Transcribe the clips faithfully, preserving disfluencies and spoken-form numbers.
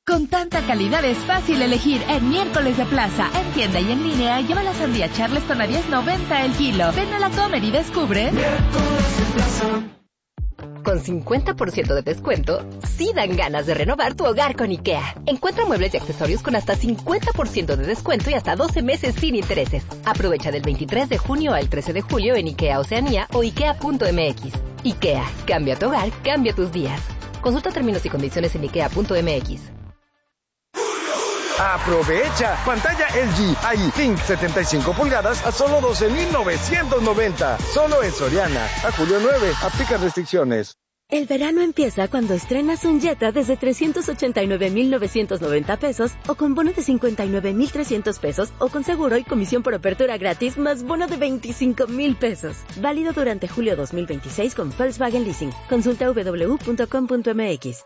Con tanta calidad es fácil elegir en Miércoles de Plaza. En tienda y en línea, lleva la sandía Charleston a diez noventa el kilo. Ven a la Comer y descubre. Miércoles de Plaza. Con cincuenta por ciento de descuento, sí dan ganas de renovar tu hogar con IKEA. Encuentra muebles y accesorios con hasta cincuenta por ciento de descuento y hasta doce meses sin intereses. Aprovecha del veintitrés de junio al trece de julio en IKEA Oceanía o ikea punto m x. IKEA, cambia tu hogar, cambia tus días. Consulta términos y condiciones en ikea punto m x. ¡Aprovecha! Pantalla L G I Think setenta y cinco pulgadas a solo doce mil novecientos noventa. Solo en Soriana. A julio nueve. Aplica restricciones. El verano empieza cuando estrenas un Jetta desde trescientos ochenta y nueve mil novecientos noventa pesos o con bono de cincuenta y nueve mil trescientos pesos o con seguro y comisión por apertura gratis más bono de veinticinco mil pesos. Válido durante julio dos mil veintiséis con Volkswagen Leasing. Consulta doble u doble u doble u punto com punto m x.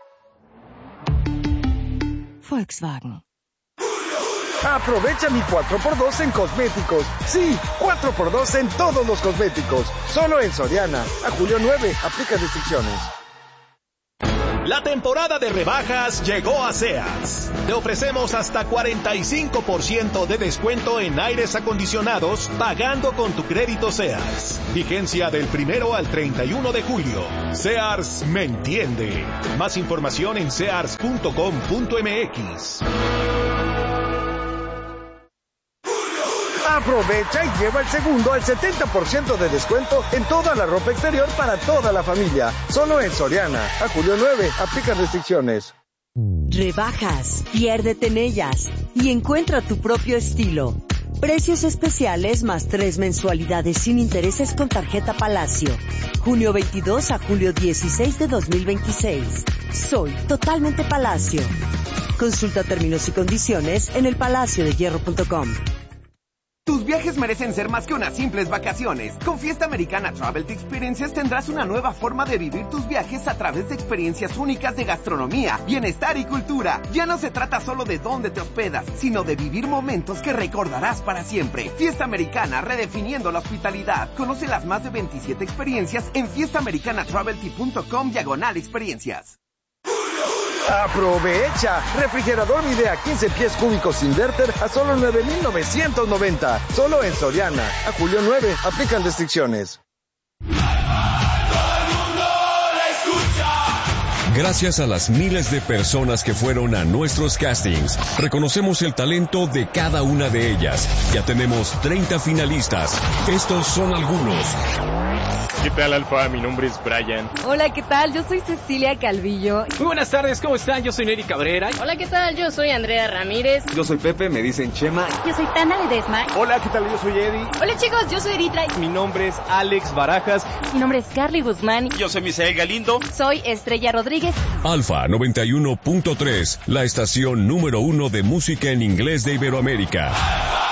Volkswagen. Aprovecha mi cuatro por dos en cosméticos. Sí, cuatro por dos en todos los cosméticos. Solo en Soriana. A julio nueve. Aplica restricciones. La temporada de rebajas llegó a Sears. Te ofrecemos hasta cuarenta y cinco por ciento de descuento en aires acondicionados pagando con tu crédito Sears. Vigencia del primero al treinta y uno de julio. Sears me entiende. Más información en sears punto com punto m x. Aprovecha y lleva el segundo al setenta por ciento de descuento en toda la ropa exterior para toda la familia. Solo en Soriana. A julio nueve. Aplica restricciones. Rebajas, piérdete en ellas y encuentra tu propio estilo. Precios especiales más tres mensualidades sin intereses con tarjeta Palacio. Junio veintidós a julio dieciséis de dos mil veintiséis. Soy totalmente Palacio. Consulta términos y condiciones en el palacio de hierro punto com. Tus viajes merecen ser más que unas simples vacaciones. Con Fiesta Americana Travel Experiences tendrás una nueva forma de vivir tus viajes a través de experiencias únicas de gastronomía, bienestar y cultura. Ya no se trata solo de dónde te hospedas, sino de vivir momentos que recordarás para siempre. Fiesta Americana, redefiniendo la hospitalidad. Conoce las más de veintisiete experiencias en fiesta americana travel punto com diagonal experiencias. ¡Aprovecha! Refrigerador Midea quince pies cúbicos inverter a solo nueve mil novecientos noventa. Solo en Soriana. A julio nueve. Aplican restricciones. Gracias a las miles de personas que fueron a nuestros castings, reconocemos el talento de cada una de ellas. Ya tenemos treinta finalistas. Estos son algunos. ¿Qué tal, Alfa? Mi nombre es Brian. Hola, ¿qué tal? Yo soy Cecilia Calvillo. Muy buenas tardes, ¿cómo están? Yo soy Neri Cabrera. Hola, ¿qué tal? Yo soy Andrea Ramírez. Yo soy Pepe, me dicen Chema. Yo soy Tana Ledesma. Hola, ¿qué tal? Yo soy Eddie. Hola, chicos, yo soy Eritra. Mi nombre es Alex Barajas. Mi nombre es Carly Guzmán. Yo soy Misael Galindo. Soy Estrella Rodríguez. Alfa noventa y uno punto tres, la estación número uno de música en inglés de Iberoamérica.